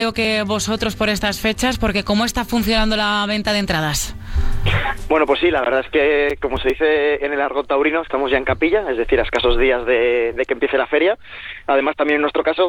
que vosotros por estas fechas, porque ¿cómo está funcionando la venta de entradas? Bueno, pues sí, la verdad es que, como se dice en el argot taurino, estamos ya en capilla, es decir, a escasos días de que empiece la feria. Además, también en nuestro caso,